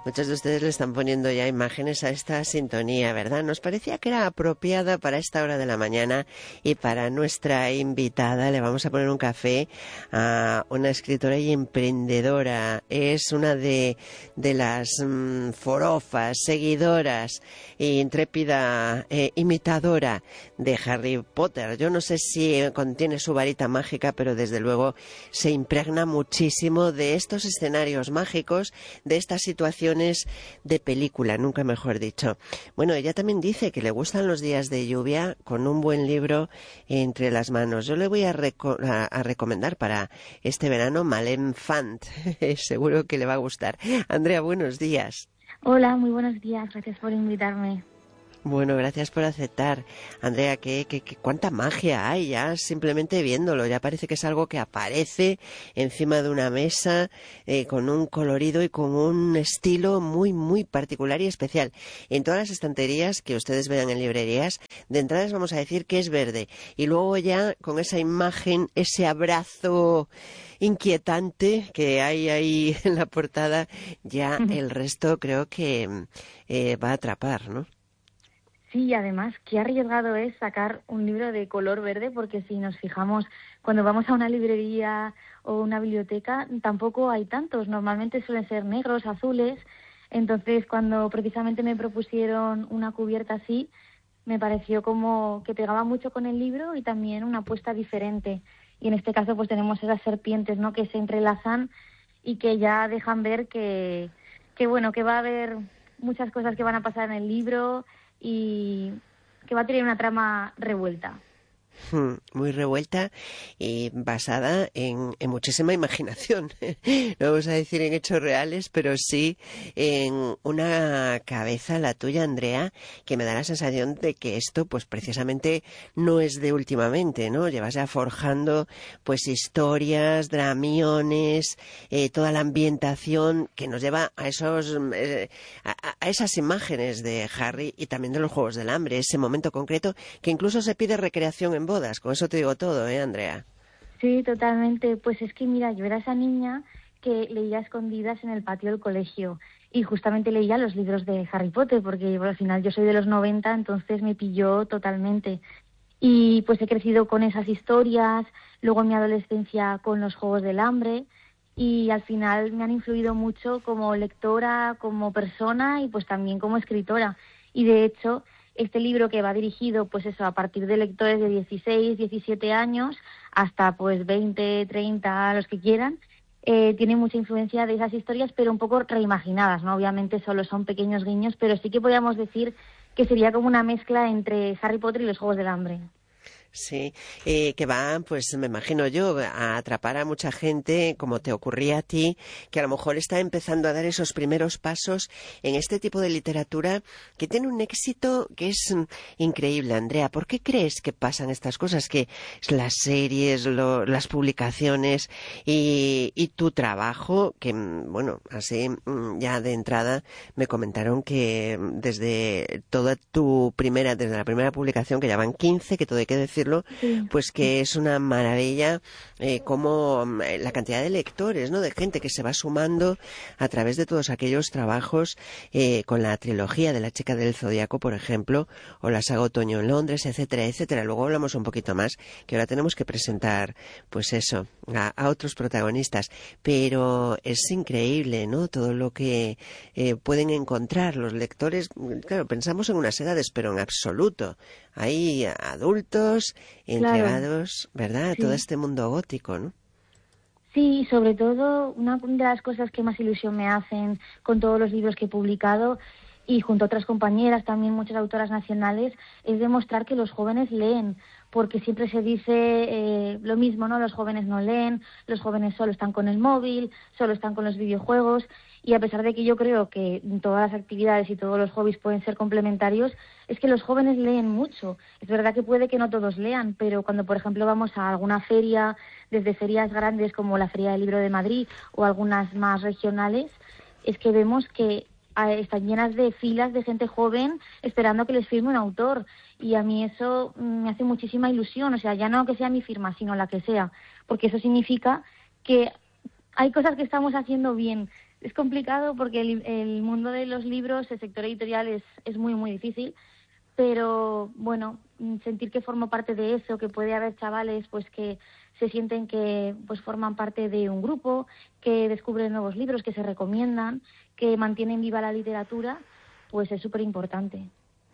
Muchos de ustedes le están poniendo ya imágenes a esta sintonía, ¿verdad? Nos parecía que era apropiada para esta hora de la mañana y para nuestra invitada. Le vamos a poner un café a una escritora y emprendedora. Es una de las forofas, seguidoras e intrépida imitadora de Harry Potter. Yo no sé si contiene su varita mágica, pero desde luego se impregna muchísimo de estos escenarios mágicos, de estas situaciones de película, nunca mejor dicho. Bueno, ella también dice que le gustan los días de lluvia con un buen libro entre las manos. Yo le voy a recomendar para este verano Malén Fant. Seguro que le va a gustar. Andrea, buenos días. Hola, muy buenos días. Gracias por invitarme. Bueno, gracias por aceptar. Andrea, cuánta magia hay ya simplemente viéndolo. Ya parece que es algo que aparece encima de una mesa con un colorido y con un estilo muy, muy particular y especial. En todas las estanterías que ustedes vean en librerías, de entrada les vamos a decir que es verde. Y luego ya con esa imagen, ese abrazo inquietante que hay ahí en la portada, ya el resto creo que va a atrapar, ¿no? Sí, y además, qué arriesgado es sacar un libro de color verde, porque si nos fijamos, cuando vamos a una librería o una biblioteca, tampoco hay tantos. Normalmente suelen ser negros, azules. Entonces, cuando precisamente me propusieron una cubierta así, me pareció como que pegaba mucho con el libro y también una apuesta diferente. Y en este caso, pues tenemos esas serpientes, ¿no?, que se entrelazan y que ya dejan ver que bueno, que va a haber muchas cosas que van a pasar en el libro y que va a tener una trama revuelta. Muy revuelta y basada en muchísima imaginación. No vamos a decir en hechos reales, pero sí en una cabeza, la tuya, Andrea, que me da la sensación de que esto, pues precisamente no es de últimamente, ¿no? Llevas ya forjando, pues, historias, dramiones, toda la ambientación que nos lleva a esos, a esas imágenes de Harry y también de los Juegos del Hambre, ese momento concreto que incluso se pide recreación en bodas. Con eso te digo todo, Andrea? Sí, totalmente. Pues es que, mira, yo era esa niña que leía escondidas en el patio del colegio y justamente leía los libros de Harry Potter, porque bueno, al final yo soy de los 90, entonces me pilló totalmente. Y pues he crecido con esas historias, luego en mi adolescencia con los Juegos del Hambre y al final me han influido mucho como lectora, como persona y pues también como escritora. Y de hecho, este libro que va dirigido pues eso a partir de lectores de 16, 17 años hasta pues 20, 30, los que quieran, tiene mucha influencia de esas historias, pero un poco reimaginadas, ¿no? Obviamente solo son pequeños guiños, pero sí que podríamos decir que sería como una mezcla entre Harry Potter y los Juegos del Hambre. Sí, que va, pues me imagino yo, a atrapar a mucha gente, como te ocurría a ti, que a lo mejor está empezando a dar esos primeros pasos en este tipo de literatura que tiene un éxito que es increíble. Andrea, ¿por qué crees que pasan estas cosas? Que las series, las publicaciones y tu trabajo, que bueno, así ya de entrada me comentaron que desde desde la primera publicación, que ya van 15, que todo hay que decir, Sí. pues que es una maravilla como la cantidad de lectores, ¿no?, de gente que se va sumando a través de todos aquellos trabajos con la trilogía de La chica del Zodiaco, por ejemplo, o la saga Otoño en Londres, etcétera, etcétera. Luego hablamos un poquito más, que ahora tenemos que presentar, pues eso, a otros protagonistas. Pero es increíble, ¿no?, todo lo que pueden encontrar los lectores. Claro, pensamos en unas edades, pero en absoluto. Hay adultos Claro, entregados, ¿verdad?, a todo sí. este mundo gótico, ¿no? Sí, y sobre todo, una de las cosas que más ilusión me hacen con todos los libros que he publicado y junto a otras compañeras, también muchas autoras nacionales, es demostrar que los jóvenes leen, porque siempre se dice lo mismo, ¿no? Los jóvenes no leen, los jóvenes solo están con el móvil, solo están con los videojuegos, y a pesar de que yo creo que todas las actividades y todos los hobbies pueden ser complementarios, es que los jóvenes leen mucho. Es verdad que puede que no todos lean, pero cuando, por ejemplo, vamos a alguna feria, desde ferias grandes como la Feria del Libro de Madrid o algunas más regionales, es que vemos que están llenas de filas de gente joven esperando que les firme un autor. Y a mí eso me hace muchísima ilusión, o sea, ya no que sea mi firma, sino la que sea, porque eso significa que hay cosas que estamos haciendo bien. es complicado porque el mundo de los libros, el sector editorial es muy, muy difícil, pero bueno, sentir que formo parte de eso, que puede haber chavales pues que se sienten que pues forman parte de un grupo, que descubren nuevos libros, que se recomiendan, que mantienen viva la literatura, pues es súper importante.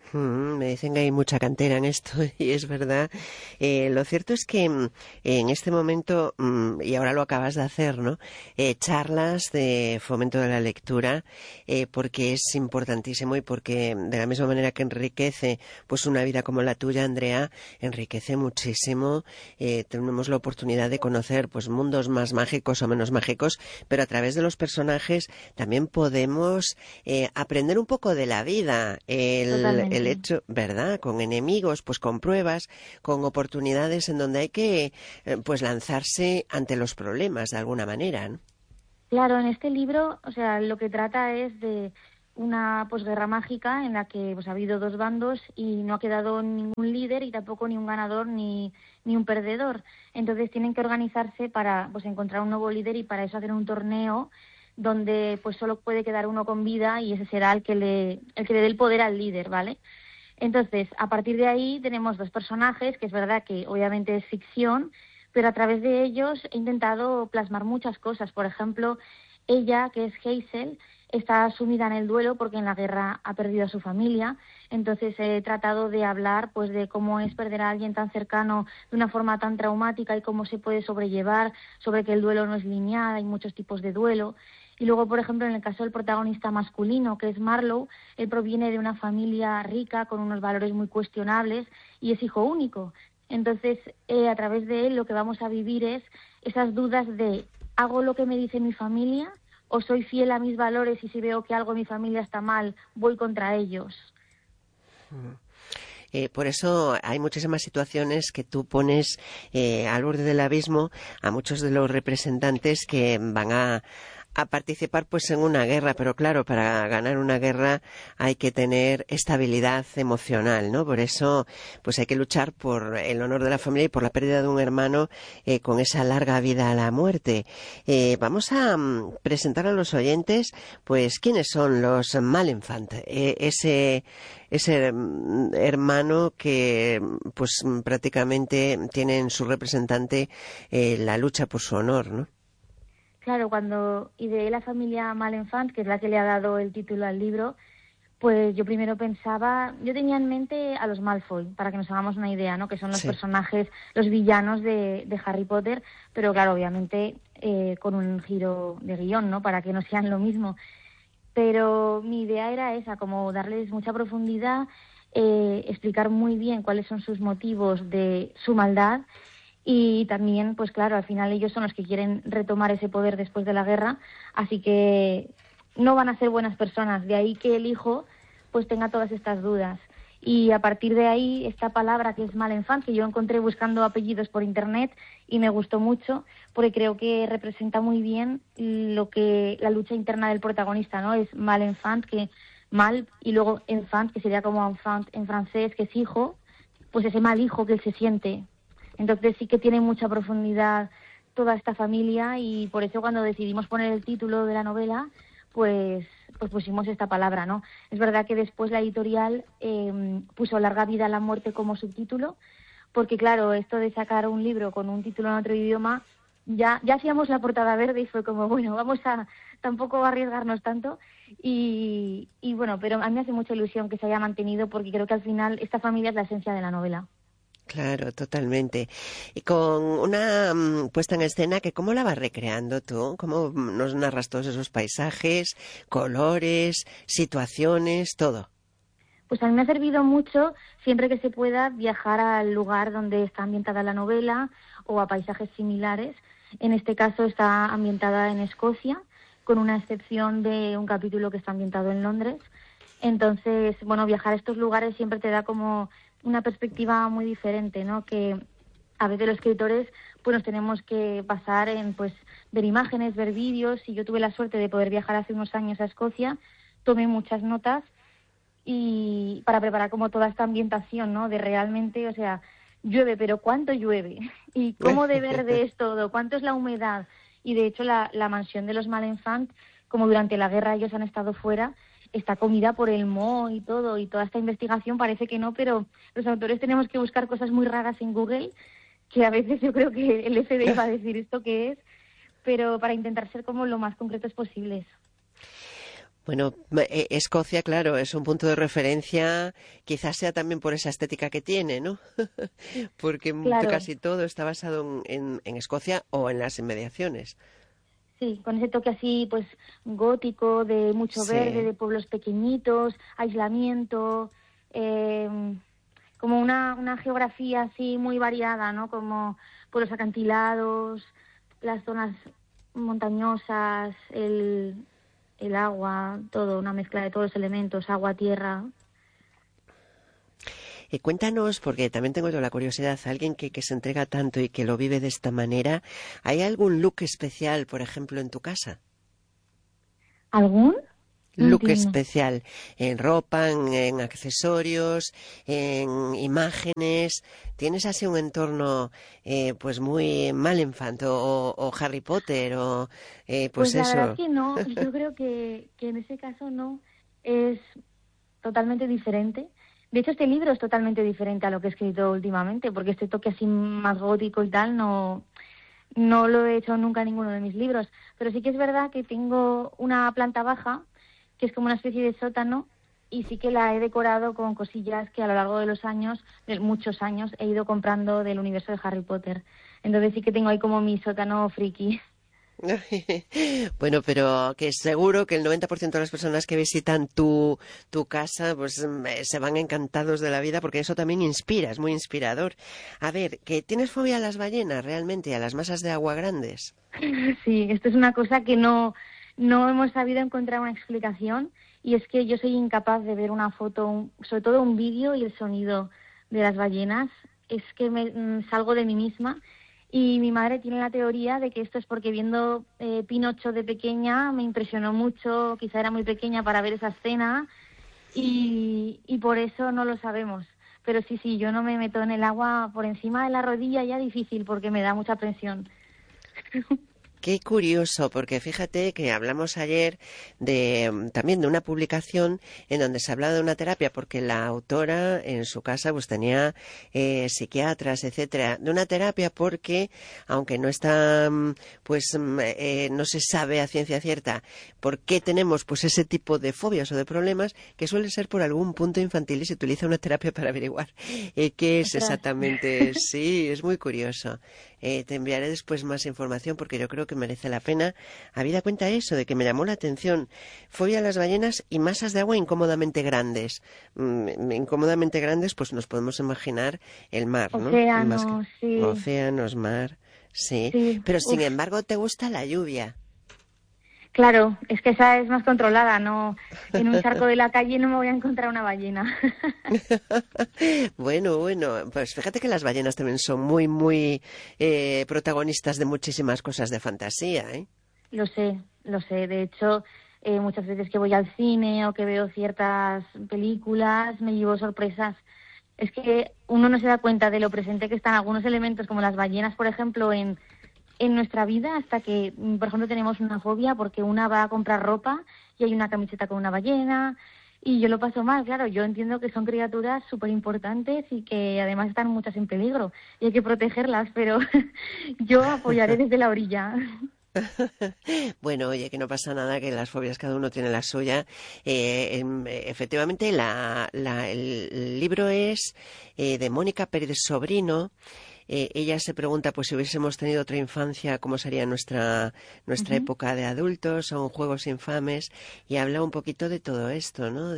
Me dicen que hay mucha cantera en esto y es verdad. Lo cierto es que en este momento, y ahora lo acabas de hacer, ¿no? Charlas de fomento de la lectura, porque es importantísimo y porque de la misma manera que enriquece pues una vida como la tuya, Andrea, enriquece muchísimo. Tenemos la oportunidad de conocer pues mundos más mágicos o menos mágicos, pero a través de los personajes también podemos aprender un poco de la vida. El Totalmente. hecho, ¿verdad? Con enemigos, pues con pruebas, con oportunidades en donde hay que pues lanzarse ante los problemas de alguna manera, ¿no? Claro, en este libro, o sea, lo que trata es de una posguerra mágica en la que pues ha habido dos bandos y no ha quedado ningún líder y tampoco ni un ganador ni un perdedor. Entonces tienen que organizarse para pues encontrar un nuevo líder y para eso hacer un torneo donde pues solo puede quedar uno con vida y ese será el que le dé el poder al líder, ¿vale? Entonces, a partir de ahí tenemos dos personajes, que es verdad que obviamente es ficción, pero a través de ellos he intentado plasmar muchas cosas. Por ejemplo, ella, que es Hazel, está sumida en el duelo porque en la guerra ha perdido a su familia. Entonces he tratado de hablar pues de cómo es perder a alguien tan cercano de una forma tan traumática y cómo se puede sobrellevar, sobre que el duelo no es lineal, hay muchos tipos de duelo. Y luego, por ejemplo, en el caso del protagonista masculino, que es Marlowe, él proviene de una familia rica con unos valores muy cuestionables y es hijo único. Entonces, a través de él lo que vamos a vivir es esas dudas de ¿hago lo que me dice mi familia o soy fiel a mis valores y si veo que algo en mi familia está mal, voy contra ellos? Por eso hay muchísimas situaciones que tú pones al borde del abismo a muchos de los representantes que van a participar pues en una guerra, pero claro, para ganar una guerra hay que tener estabilidad emocional, ¿no? Por eso pues hay que luchar por el honor de la familia y por la pérdida de un hermano con esa larga vida a la muerte. Vamos a presentar a los oyentes pues quiénes son los Malenfant, ese hermano que pues prácticamente tiene en su representante la lucha por su honor, ¿no? Claro, cuando ideé la familia Malenfant, que es la que le ha dado el título al libro, pues yo primero pensaba, yo tenía en mente a los Malfoy, para que nos hagamos una idea, ¿no? Que son los Sí. personajes, los villanos de Harry Potter, pero claro, obviamente con un giro de guión, ¿no? Para que no sean lo mismo. Pero mi idea era esa, como darles mucha profundidad, explicar muy bien cuáles son sus motivos de su maldad y también, pues claro, al final ellos son los que quieren retomar ese poder después de la guerra, así que no van a ser buenas personas, de ahí que el hijo pues tenga todas estas dudas. Y a partir de ahí, esta palabra que es Malenfant, que yo encontré buscando apellidos por internet y me gustó mucho, porque creo que representa muy bien lo que la lucha interna del protagonista, ¿no? Es Malenfant, que mal, y luego enfant, que sería como enfant en francés, que es hijo, pues ese mal hijo que él se siente. Entonces sí que tiene mucha profundidad toda esta familia y por eso cuando decidimos poner el título de la novela, pues pusimos esta palabra, ¿no? Es verdad que después la editorial puso Larga vida a la muerte como subtítulo, porque claro, esto de sacar un libro con un título en otro idioma, ya hacíamos la portada verde y fue como, bueno, vamos a tampoco arriesgarnos tanto y bueno, pero a mí me hace mucha ilusión que se haya mantenido porque creo que al final esta familia es la esencia de la novela. Claro, totalmente. Y con una puesta en escena que ¿cómo la vas recreando tú? ¿Cómo nos narras todos esos paisajes, colores, situaciones, todo? Pues a mí me ha servido mucho siempre que se pueda viajar al lugar donde está ambientada la novela o a paisajes similares. En este caso está ambientada en Escocia, con una excepción de un capítulo que está ambientado en Londres. Entonces, bueno, viajar a estos lugares siempre te da como una perspectiva muy diferente, ¿no? Que a veces los escritores pues nos tenemos que basar en pues ver imágenes, ver vídeos. Y yo tuve la suerte de poder viajar hace unos años a Escocia, tomé muchas notas y para preparar como toda esta ambientación, ¿no? De realmente, o sea, llueve, pero ¿cuánto llueve? ¿Y cómo de verde es todo? ¿Cuánto es la humedad? Y de hecho la mansión de los Malenfant como durante la guerra ellos han estado fuera, está comida por el moho y todo, y toda esta investigación parece que no, pero los autores tenemos que buscar cosas muy raras en Google, que a veces yo creo que el FBI va a decir esto qué es, pero para intentar ser como lo más concretos posibles. Bueno, Escocia, claro, es un punto de referencia, quizás sea también por esa estética que tiene, ¿no? Porque Claro, casi todo está basado en Escocia o en las inmediaciones. sí, con ese toque así, pues gótico, de mucho verde, Sí. de pueblos pequeñitos, aislamiento, eh, como una geografía así muy variada, ¿no? Como por los acantilados, las zonas montañosas, el agua, todo, una mezcla de todos los elementos, agua, tierra. Cuéntanos, porque también tengo yo la curiosidad, alguien que se entrega tanto y que lo vive de esta manera, ¿hay algún look especial, por ejemplo, en tu casa? ¿Algún? No Look entiendo. especial en ropa, en accesorios, en imágenes. ¿Tienes así un entorno pues muy Malenfant o Harry Potter o Pues pues la verdad es eso? que no, yo creo que en ese caso no, es totalmente diferente. De hecho, este libro es totalmente diferente a lo que he escrito últimamente, porque este toque así más gótico y tal no lo he hecho nunca en ninguno de mis libros. Pero sí que es verdad que tengo una planta baja, que es como una especie de sótano, y sí que la he decorado con cosillas que a lo largo de los años, de muchos años, he ido comprando del universo de Harry Potter. Entonces sí que tengo ahí como mi sótano friki. Bueno, pero que seguro que el 90% de las personas que visitan tu casa pues se van encantados de la vida porque eso también inspira, es muy inspirador. A ver, ¿que tienes fobia a las ballenas realmente, a las masas de agua grandes? Sí, esto es una cosa que no hemos sabido encontrar una explicación, y es que yo soy incapaz de ver una foto, sobre todo un vídeo y el sonido de las ballenas. Es que salgo de mí misma, y mi madre tiene la teoría de que esto es porque viendo Pinocho de pequeña me impresionó mucho, quizá era muy pequeña para ver esa escena, y por eso no lo sabemos. Pero sí, sí, yo no me meto en el agua por encima de la rodilla, ya difícil porque me da mucha presión. Qué curioso, porque fíjate que hablamos ayer de también de una publicación en donde se hablaba de una terapia, porque la autora en su casa pues tenía psiquiatras, etcétera, de una terapia porque aunque no está no se sabe a ciencia cierta por qué tenemos pues ese tipo de fobias o de problemas, que suele ser por algún punto infantil y se utiliza una terapia para averiguar qué es Ostras. exactamente. Sí, es muy curioso. Te enviaré después más información porque yo creo que merece la pena. Habida cuenta eso, de que me llamó la atención. Fobia a las ballenas y masas de agua incómodamente grandes. Incómodamente grandes, pues nos podemos imaginar el mar, ¿no? Más que Océano, sí, océanos, mar, sí. sí, Pero sin uf, embargo, te gusta la lluvia. claro, es que esa es más controlada, no, en un charco de la calle no me voy a encontrar una ballena. Bueno, pues fíjate que las ballenas también son muy protagonistas de muchísimas cosas de fantasía, ¿eh? Lo sé, de hecho, muchas veces que voy al cine o que veo ciertas películas me llevo sorpresas. Es que uno no se da cuenta de lo presente que están algunos elementos, como las ballenas, por ejemplo, en nuestra vida, hasta que, por ejemplo, tenemos una fobia porque una va a comprar ropa y hay una camiseta con una ballena, y yo lo paso mal. Claro, yo entiendo que son criaturas súper importantes y que además están muchas en peligro y hay que protegerlas, pero yo apoyaré desde la orilla. Bueno, oye, que no pasa nada, que las fobias cada uno tiene la suya. Efectivamente, el libro es de Mónica Pérez Sobrino. Ella se pregunta, pues si hubiésemos tenido otra infancia, ¿cómo sería nuestra Ujú. época de adultos? Son juegos infames y habla un poquito de todo esto, ¿no?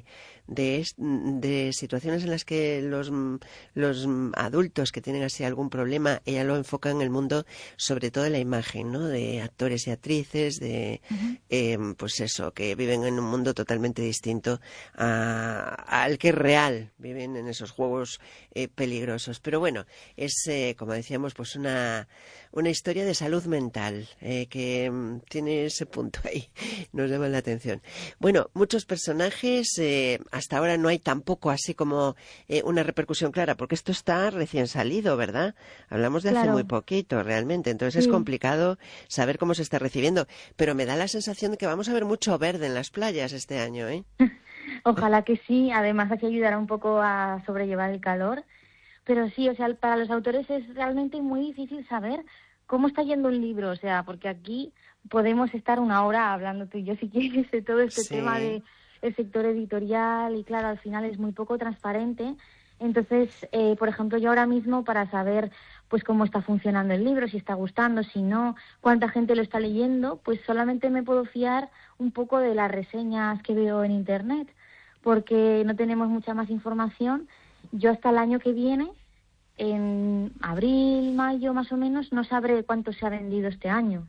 De situaciones en las que los adultos que tienen así algún problema, ella lo enfoca en el mundo, sobre todo de la imagen, ¿no? De actores y actrices, Ujú. pues eso, que viven en un mundo totalmente distinto al que es real, viven en esos juegos peligrosos. Pero bueno, es, como decíamos, pues una historia de salud mental que tiene ese punto ahí, nos llama la atención. Bueno, muchos personajes, hasta ahora no hay tampoco así como una repercusión clara, porque esto está recién salido, ¿verdad? Hablamos de hace muy Claro, poquito, realmente. Entonces es sí. complicado saber cómo se está recibiendo. Pero me da la sensación de que vamos a ver mucho verde en las playas este año, ¿eh? Ojalá que sí. Además, aquí ayudará un poco a sobrellevar el calor. Pero sí, o sea, para los autores es realmente muy difícil saber cómo está yendo un libro, o sea, porque aquí podemos estar una hora hablando tú y yo, si quieres, de todo este tema Sí. de el sector editorial y claro, al final es muy poco transparente. Entonces, por ejemplo, yo ahora mismo para saber pues cómo está funcionando el libro, si está gustando, si no, cuánta gente lo está leyendo, pues solamente me puedo fiar un poco de las reseñas que veo en internet, porque no tenemos mucha más información. Yo hasta el año que viene, en abril, mayo más o menos, no sabré cuánto se ha vendido este año.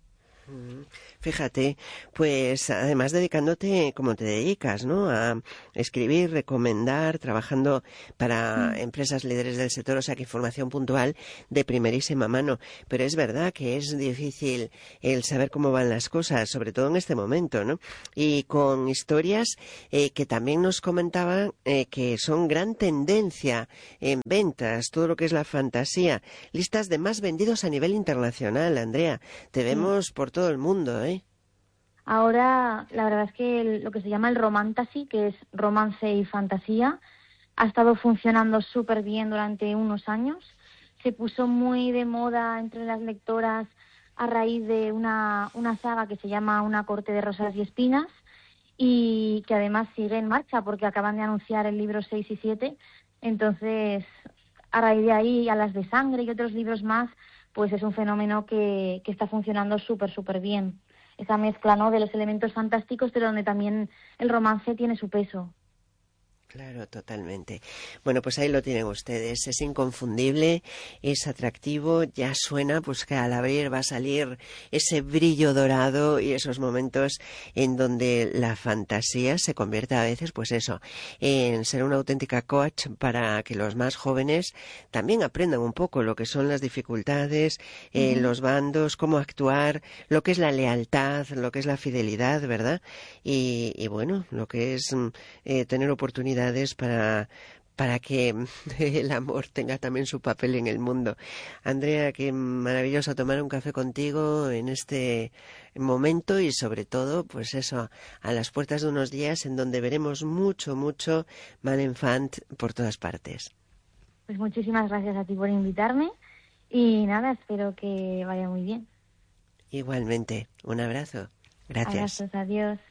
Fíjate, pues además dedicándote como te dedicas, ¿no? A escribir, recomendar, trabajando para Mm. empresas líderes del sector, o sea que información puntual de primerísima mano. Pero es verdad que es difícil el saber cómo van las cosas, sobre todo en este momento, ¿no? Y con historias que también nos comentaban que son gran tendencia en ventas, todo lo que es la fantasía, listas de más vendidos a nivel internacional, Andrea. Te Sí. vemos por todo el mundo, ¿eh? Ahora, la verdad es que lo que se llama el romantasy, que es romance y fantasía, ha estado funcionando súper bien durante unos años. Se puso muy de moda entre las lectoras a raíz de una saga que se llama Una corte de rosas y espinas y que además sigue en marcha porque acaban de anunciar el libro 6 y 7. Entonces, a raíz de ahí, a las de sangre y otros libros más, pues es un fenómeno que está funcionando súper, súper bien. Esa mezcla, ¿no?, de los elementos fantásticos, pero donde también el romance tiene su peso. Claro, totalmente. Bueno, pues ahí lo tienen ustedes. Es inconfundible, es atractivo, ya suena pues que al abrir va a salir ese brillo dorado y esos momentos en donde la fantasía se convierte a veces, pues eso, en ser una auténtica coach para que los más jóvenes también aprendan un poco lo que son las dificultades, Ujú. los bandos, cómo actuar, lo que es la lealtad, lo que es la fidelidad, ¿verdad? Y bueno, lo que es tener oportunidades para que el amor tenga también su papel en el mundo. Andrea, qué maravilloso tomar un café contigo en este momento y sobre todo, pues eso, a las puertas de unos días en donde veremos mucho, mucho Malenfant por todas partes. Pues muchísimas gracias a ti por invitarme y nada, espero que vaya muy bien. Igualmente, un abrazo. Gracias. Abrazos, adiós.